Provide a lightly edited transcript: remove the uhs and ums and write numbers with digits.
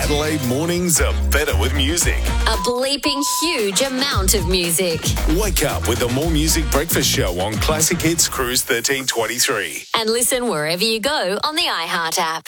Adelaide mornings are better with music. A bleeping huge amount of music. Wake up with the More Music Breakfast Show on Classic Hits Cruise 1323. And listen wherever you go on the iHeart app.